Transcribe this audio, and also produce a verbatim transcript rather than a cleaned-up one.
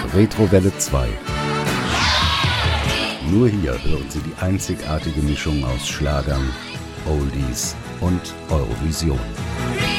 Retrowelle zwei. Nur hier hören Sie die einzigartige Mischung aus Schlagern, Oldies und Eurovision.